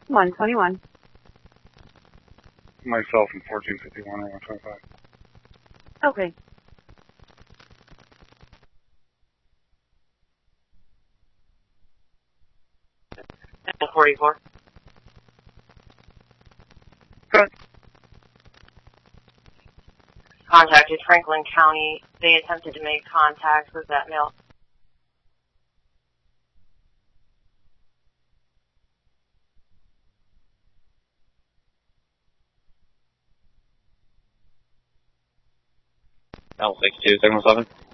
121. Myself in 1451 or 125. Okay. And 44. Good. Contacted Franklin County. They attempted to make contact with that male. L62, 717.